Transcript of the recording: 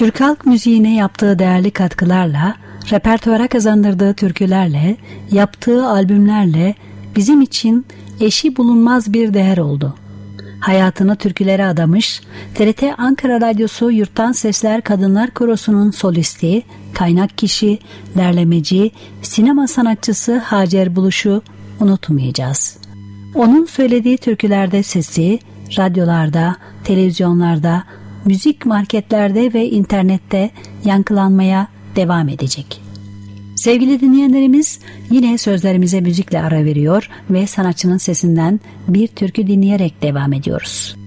Türk halk müziğine yaptığı değerli katkılarla, repertuara kazandırdığı türkülerle, yaptığı albümlerle bizim için eşi bulunmaz bir değer oldu. Hayatını türkülere adamış, TRT Ankara Radyosu Yurttan Sesler Kadınlar Korosu'nun solisti, kaynak kişi, derlemeci, sinema sanatçısı Hacer Buluş'u unutmayacağız. Onun söylediği türkülerde sesi, radyolarda, televizyonlarda, müzik marketlerde ve internette yankılanmaya devam edecek. Sevgili dinleyenlerimiz, yine sözlerimize müzikle ara veriyor ve sanatçının sesinden bir türkü dinleyerek devam ediyoruz.